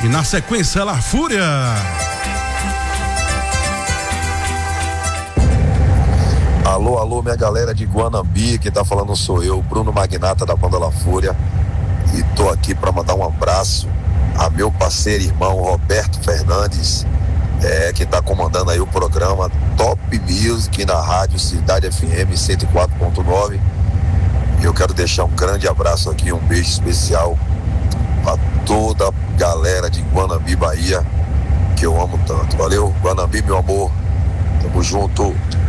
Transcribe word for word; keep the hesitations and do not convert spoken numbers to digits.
E na sequência, La Fúria. Alô, alô, minha galera de Guanambi, quem tá falando sou eu, Bruno Magnata da banda La Fúria, e tô aqui para mandar um abraço a meu parceiro e irmão Roberto Fernandes, é, que tá comandando aí o programa Top Music na rádio Cidade F M cento e quatro ponto nove. E eu quero deixar um grande abraço aqui, um beijo especial para toda a galera de Guanambi, Bahia, que eu amo tanto. Valeu, Guanambi, meu amor, tamo junto.